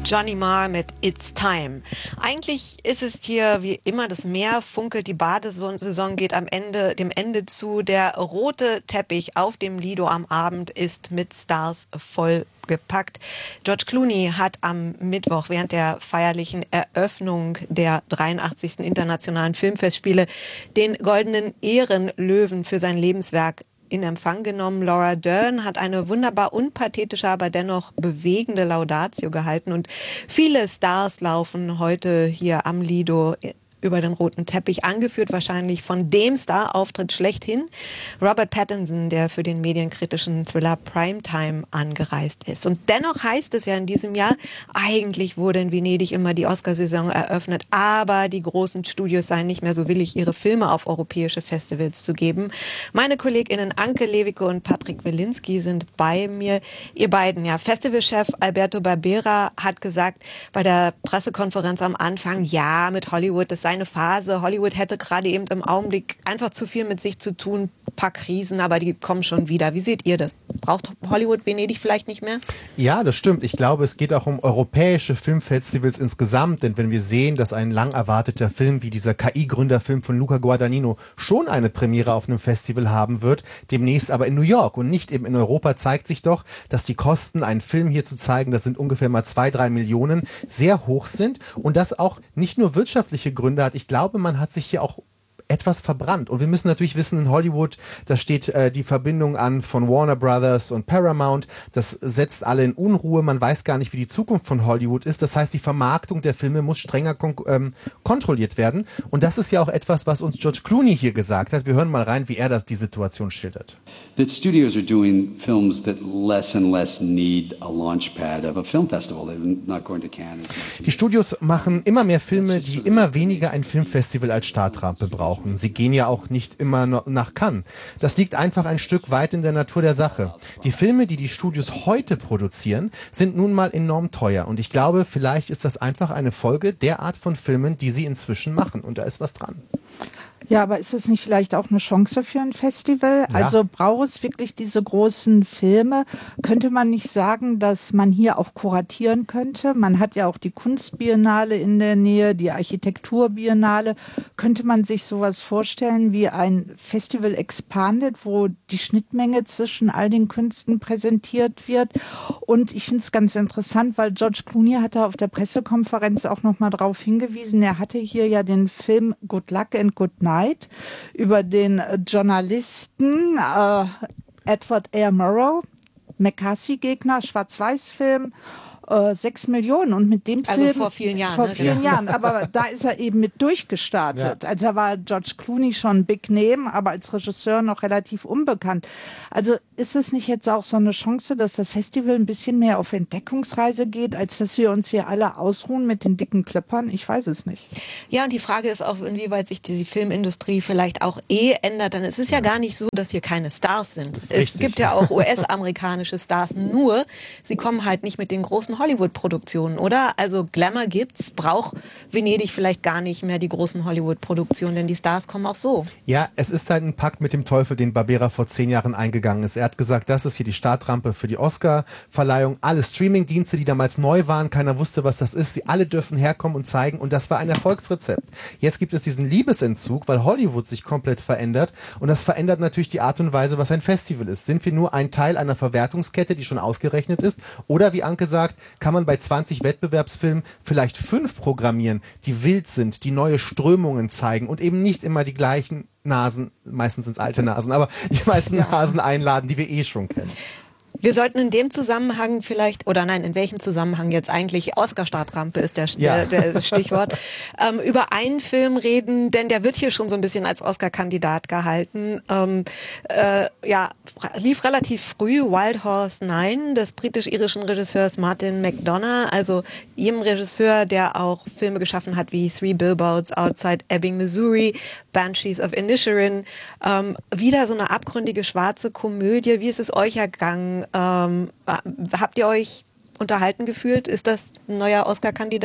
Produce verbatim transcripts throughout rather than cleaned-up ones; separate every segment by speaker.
Speaker 1: Johnny Marr mit It's Time. Eigentlich ist es hier wie immer das Meer funkelt, die Badesaison geht am Ende, dem Ende zu. Der rote Teppich auf dem Lido am Abend ist mit Stars voll gepackt. George Clooney hat am Mittwoch während der feierlichen Eröffnung der dreiundachtzigsten Internationalen Filmfestspiele den Goldenen Ehrenlöwen für sein Lebenswerk in Empfang genommen. Laura Dern hat eine wunderbar unpathetische, aber dennoch bewegende Laudatio gehalten und viele Stars laufen heute hier am Lido über den roten Teppich, angeführt wahrscheinlich von dem Star-Auftritt schlechthin, Robert Pattinson, der für den medienkritischen Thriller Primetime angereist ist. Und dennoch heißt es ja in diesem Jahr, eigentlich wurde in Venedig immer die Oscarsaison eröffnet, aber die großen Studios seien nicht mehr so willig, ihre Filme auf europäische Festivals zu geben. Meine KollegInnen Anke Lewicke und Patrick Wilinski sind bei mir. Ihr beiden, ja, Festivalchef Alberto Barbera hat gesagt bei der Pressekonferenz am Anfang, ja, mit Hollywood, das sei eine Phase. Hollywood hätte gerade eben im Augenblick einfach zu viel mit sich zu tun. Ein paar Krisen, aber die kommen schon wieder. Wie seht ihr das? Braucht Hollywood Venedig vielleicht nicht mehr?
Speaker 2: Ja, das stimmt. Ich glaube, es geht auch um europäische Filmfestivals insgesamt. Denn wenn wir sehen, dass ein lang erwarteter Film wie dieser K I-Gründerfilm von Luca Guadagnino schon eine Premiere auf einem Festival haben wird, demnächst aber in New York und nicht eben in Europa, zeigt sich doch, dass die Kosten, einen Film hier zu zeigen, das sind ungefähr mal zwei, drei Millionen, sehr hoch sind und das auch nicht nur wirtschaftliche Gründe hat. Ich glaube, man hat sich hier auch etwas verbrannt. Und wir müssen natürlich wissen, in Hollywood, da steht äh, die Verbindung an von Warner Brothers und Paramount. Das setzt alle in Unruhe. Man weiß gar nicht, wie die Zukunft von Hollywood ist. Das heißt, die Vermarktung der Filme muss strenger kon- ähm, kontrolliert werden. Und das ist ja auch etwas, was uns George Clooney hier gesagt hat. Wir hören mal rein, wie er das die Situation schildert.
Speaker 3: That studios are doing films that less and less need a launchpad of a film festival. They're not going to Cannes.
Speaker 2: Die Studios machen immer mehr Filme, die immer weniger ein Filmfestival als Startrampe brauchen. Sie gehen ja auch nicht immer nach Cannes. Das liegt einfach ein Stück weit in der Natur der Sache. Die Filme, die die Studios heute produzieren, sind nun mal enorm teuer. Und ich glaube, vielleicht ist das einfach eine Folge der Art von Filmen, die sie inzwischen machen. Und da ist was dran.
Speaker 4: Ja, aber ist es nicht vielleicht auch eine Chance für ein Festival?
Speaker 2: Ja.
Speaker 4: Also braucht es wirklich diese großen Filme? Könnte man nicht sagen, dass man hier auch kuratieren könnte? Man hat ja auch die Kunstbiennale in der Nähe, die Architekturbiennale. Könnte man sich sowas vorstellen wie ein Festival Expanded, wo die Schnittmenge zwischen all den Künsten präsentiert wird? Und ich finde es ganz interessant, weil George Clooney hatte auf der Pressekonferenz auch nochmal darauf hingewiesen, er hatte hier ja den Film Good Luck and Good Night über den Journalisten äh, Edward R. Murrow, McCarthy-Gegner, Schwarz-Weiß-Film, äh, sechs Millionen und mit dem
Speaker 1: Also
Speaker 4: Film...
Speaker 1: vor vielen Jahren.
Speaker 4: Vor
Speaker 1: ne?
Speaker 4: vielen
Speaker 1: Ja.
Speaker 4: Jahren, aber da ist er eben mit durchgestartet.
Speaker 2: Ja.
Speaker 4: Also da war George Clooney schon ein Big Name, aber als Regisseur noch relativ unbekannt. Also ist es nicht jetzt auch so eine Chance, dass das Festival ein bisschen mehr auf Entdeckungsreise geht, als dass wir uns hier alle ausruhen mit den dicken Klippern? Ich weiß es nicht.
Speaker 1: Ja, und die Frage ist auch, inwieweit sich die Filmindustrie vielleicht auch eh ändert. Denn es ist ja gar nicht so, dass hier keine Stars sind. Es
Speaker 2: richtig.
Speaker 1: gibt ja auch U S-amerikanische Stars, nur sie kommen halt nicht mit den großen Hollywood-Produktionen, oder? Also Glamour gibt's, braucht Venedig vielleicht gar nicht mehr die großen Hollywood-Produktionen, denn die Stars kommen auch so.
Speaker 2: Ja, es ist halt ein Pakt mit dem Teufel, den Barbera vor zehn Jahren eingegangen ist. Er hat gesagt, das ist hier die Startrampe für die Oscar-Verleihung. Alle Streaming-Dienste, die damals neu waren, keiner wusste, was das ist, sie alle dürfen herkommen und zeigen und das war ein Erfolgsrezept. Jetzt gibt es diesen Liebesentzug, weil Hollywood sich komplett verändert und das verändert natürlich die Art und Weise, was ein Festival ist. Sind wir nur ein Teil einer Verwertungskette, die schon ausgerechnet ist? Oder wie Anke sagt, kann man bei zwanzig Wettbewerbsfilmen vielleicht fünf programmieren, die wild sind, die neue Strömungen zeigen und eben nicht immer die gleichen Nasen, meistens sind es alte Nasen, aber die meisten
Speaker 4: Ja.
Speaker 2: Nasen einladen, die wir eh schon kennen.
Speaker 1: Wir sollten in dem Zusammenhang vielleicht, oder nein, in welchem Zusammenhang jetzt eigentlich, Oscar-Startrampe ist der,
Speaker 2: Ja.
Speaker 1: der, der Stichwort, ähm, über einen Film reden, denn der wird hier schon so ein bisschen als Oscar-Kandidat gehalten. Ähm, äh, ja, lief relativ früh, Wild Horse neun des britisch-irischen Regisseurs Martin McDonagh, also jedem Regisseur, der auch Filme geschaffen hat wie Three Billboards Outside Ebbing, Missouri, Banshees of Inisherin, ähm, wieder so eine abgründige schwarze Komödie. Wie ist es euch ergangen? Ähm, habt ihr euch unterhalten gefühlt? Ist das ein neuer Oscar-Kandidat?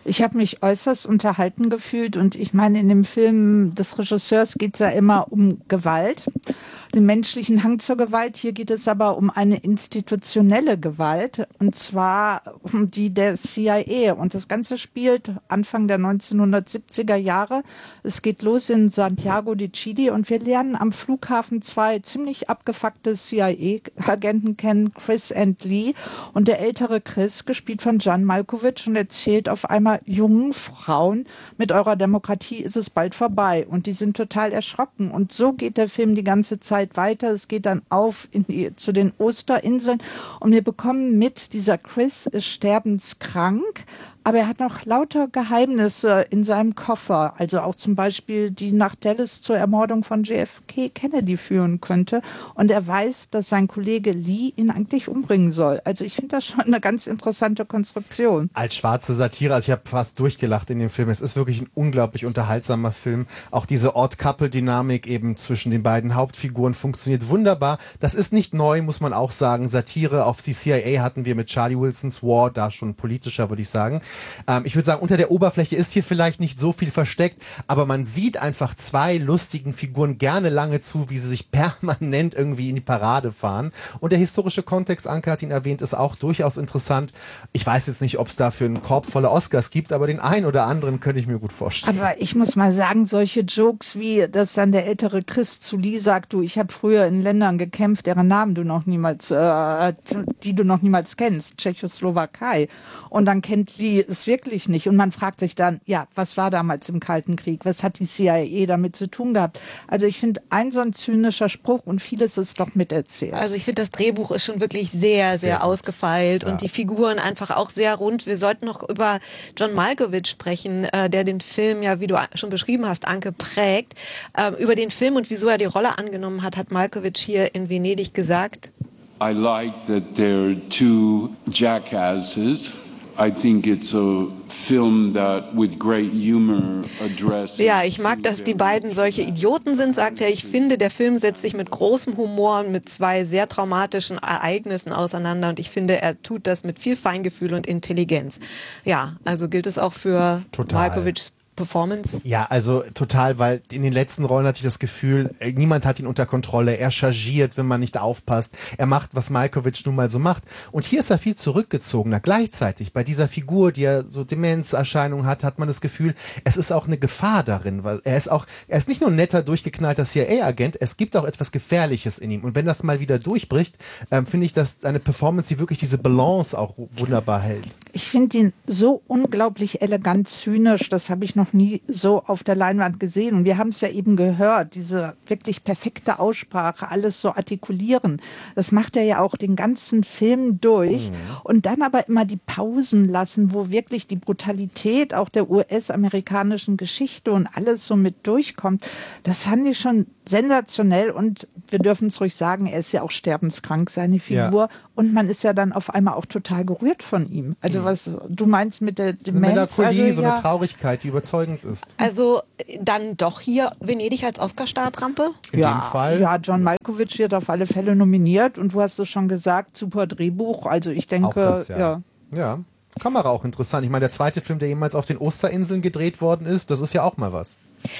Speaker 4: Ich habe mich äußerst unterhalten gefühlt und ich meine, in dem Film des Regisseurs geht es ja immer um Gewalt, den menschlichen Hang zur Gewalt. Hier geht es aber um eine institutionelle Gewalt und zwar um die der C I A. Und das Ganze spielt Anfang der neunzehnhundertsiebziger Jahre. Es geht los in Santiago de Chile und wir lernen am Flughafen zwei ziemlich abgefuckte C I A-Agenten kennen, Chris und Lee. Und der ältere Chris, gespielt von John Malkovich, und erzählt auf einmal jungen Frauen, mit eurer Demokratie ist es bald vorbei. Und die sind total erschrocken. Und so geht der Film die ganze Zeit weiter. Es geht dann auf in die, zu den Osterinseln. Und wir bekommen mit, dieser Chris ist sterbenskrank. Aber er hat noch lauter Geheimnisse in seinem Koffer, also auch zum Beispiel, die nach Dallas zur Ermordung von J F K Kennedy führen könnte. Und er weiß, dass sein Kollege Lee ihn eigentlich umbringen soll. Also ich finde das schon eine ganz interessante Konstruktion.
Speaker 2: Als schwarze Satire, also ich habe fast durchgelacht in dem Film. Es ist wirklich ein unglaublich unterhaltsamer Film. Auch diese Odd-Couple-Dynamik eben zwischen den beiden Hauptfiguren funktioniert wunderbar. Das ist nicht neu, muss man auch sagen. Satire auf die C I A hatten wir mit Charlie Wilsons War, da schon politischer, würde ich sagen. Ähm, ich würde sagen, unter der Oberfläche ist hier vielleicht nicht so viel versteckt, aber man sieht einfach zwei lustigen Figuren gerne lange zu, wie sie sich permanent irgendwie in die Parade fahren. Und der historische Kontext, Anke hat ihn erwähnt, ist auch durchaus interessant. Ich weiß jetzt nicht, ob es dafür einen Korb voller Oscars gibt, aber den einen oder anderen könnte ich mir gut vorstellen.
Speaker 4: Aber ich muss mal sagen, solche Jokes wie, dass dann der ältere Chris zu Lee sagt, du, ich habe früher in Ländern gekämpft, deren Namen du noch niemals, äh, die du noch niemals kennst, Tschechoslowakei. Und dann kennt Lee es wirklich nicht. Und man fragt sich dann, ja, was war damals im Kalten Krieg? Was hat die C I A damit zu tun gehabt? Also ich finde, ein so ein zynischer Spruch und vieles ist doch miterzählt.
Speaker 1: Also ich finde, das Drehbuch ist schon wirklich sehr, sehr, sehr ausgefeilt ja. Und die Figuren einfach auch sehr rund. Wir sollten noch über John Malkovich sprechen, äh, der den Film ja, wie du schon beschrieben hast, Anke, prägt. Ähm, über den Film und wieso er die Rolle angenommen hat, hat Malkovich hier in Venedig gesagt:
Speaker 5: I like that there are two jackasses. I think it's a film that with great humor addresses.
Speaker 1: Ja, ich mag, dass die beiden solche Idioten sind, sagt er. Ich finde, der Film setzt sich mit großem Humor und mit zwei sehr traumatischen Ereignissen auseinander und ich finde, er tut das mit viel Feingefühl und Intelligenz. Ja, also gilt es auch für Malkovichs Performance?
Speaker 2: Ja, also total, weil in den letzten Rollen hatte ich das Gefühl, niemand hat ihn unter Kontrolle, er chargiert, wenn man nicht aufpasst, er macht, was Malkovich nun mal so macht und hier ist er viel zurückgezogener. Gleichzeitig, bei dieser Figur, die ja so Demenzerscheinungen hat, hat man das Gefühl, es ist auch eine Gefahr darin, weil er ist auch, er ist nicht nur ein netter, durchgeknallter C I A-Agent, es gibt auch etwas Gefährliches in ihm und wenn das mal wieder durchbricht, ähm, finde ich, dass eine Performance, die wirklich diese Balance auch wunderbar hält.
Speaker 4: Ich finde ihn so unglaublich elegant zynisch, das habe ich noch nie so auf der Leinwand gesehen. Und wir haben es ja eben gehört, diese wirklich perfekte Aussprache, alles so artikulieren. Das macht er ja auch den ganzen Film durch. Mhm. Und dann aber immer die Pausen lassen, wo wirklich die Brutalität auch der U S-amerikanischen Geschichte und alles so mit durchkommt. Das fand ich schon sensationell. Und wir dürfen es ruhig sagen, er ist ja auch sterbenskrank, seine Figur. Ja. Und man ist ja dann auf einmal auch total gerührt von ihm. Also was du meinst mit der Demenz.
Speaker 2: Eine Melancholie,
Speaker 4: also,
Speaker 2: so
Speaker 4: ja,
Speaker 2: eine Traurigkeit, die überzeugend ist.
Speaker 1: Also dann doch hier Venedig als Oscar-Startrampe?
Speaker 2: In
Speaker 4: ja,
Speaker 2: dem Fall.
Speaker 4: Ja, John Malkovich wird auf alle Fälle nominiert. Und du hast es schon gesagt, super Drehbuch. Also ich denke,
Speaker 2: auch das, ja.
Speaker 4: ja.
Speaker 2: Ja, Kamera auch interessant. Ich meine, der zweite Film, der jemals auf den Osterinseln gedreht worden ist, das ist ja auch mal was.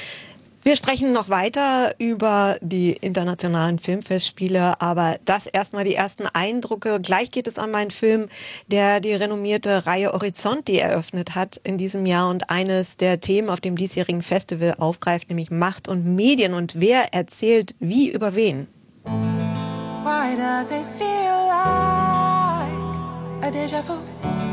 Speaker 1: Wir sprechen noch weiter über die internationalen Filmfestspiele, aber das erstmal die ersten Eindrücke. Gleich geht es an meinen Film, der die renommierte Reihe Horizonti eröffnet hat in diesem Jahr und eines der Themen auf dem diesjährigen Festival aufgreift, nämlich Macht und Medien und wer erzählt wie über wen.
Speaker 6: Why does it feel like a déjà vu?